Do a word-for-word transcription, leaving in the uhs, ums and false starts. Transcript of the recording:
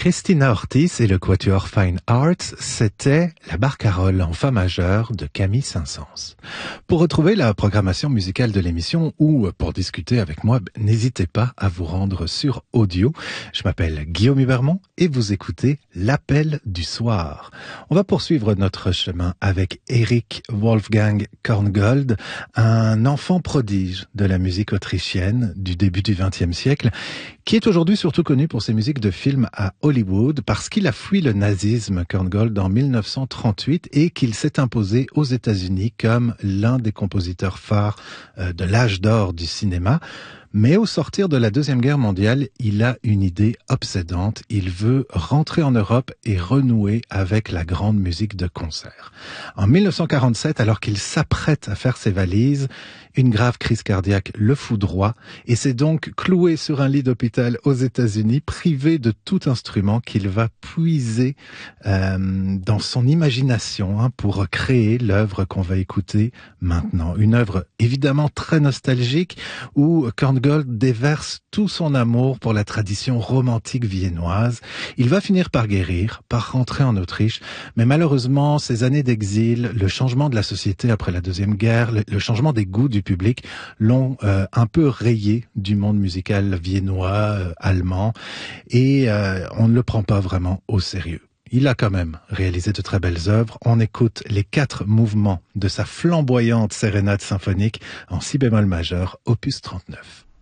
Christina Ortiz et le quatuor Fine Arts, c'était la Barcarolle en fa majeur de Camille Saint-Saëns. Pour retrouver la programmation musicale de l'émission ou pour discuter avec moi, n'hésitez pas à vous rendre sur audio. Je m'appelle Guillaume Hubermont et vous écoutez l'Appel du soir. On va poursuivre notre chemin avec Erich Wolfgang Korngold, un enfant prodige de la musique autrichienne du début du vingtième siècle, qui est aujourd'hui surtout connu pour ses musiques de films à Hollywood parce qu'il a fui le nazisme, Korngold, en mille neuf cent trente-huit et qu'il s'est imposé aux États-Unis comme l'un des compositeurs phares de l'âge d'or du cinéma. Mais au sortir de la Deuxième Guerre mondiale, il a une idée obsédante. Il veut rentrer en Europe et renouer avec la grande musique de concert. En mille neuf cent quarante-sept, alors qu'il s'apprête à faire ses valises, une grave crise cardiaque le foudroie et c'est donc cloué sur un lit d'hôpital aux États-Unis, privé de tout instrument qu'il va puiser euh, dans son imagination hein, pour créer l'œuvre qu'on va écouter maintenant. Une œuvre évidemment très nostalgique où Korngold déverse tout son amour pour la tradition romantique viennoise. Il va finir par guérir, par rentrer en Autriche, mais malheureusement, ces années d'exil, le changement de la société après la Deuxième Guerre, le, le changement des goûts du public l'ont euh, un peu rayé du monde musical viennois, euh, allemand, et euh, on ne le prend pas vraiment au sérieux. Il a quand même réalisé de très belles œuvres. On écoute les quatre mouvements de sa flamboyante sérénade symphonique en si bémol majeur, opus trente-neuf.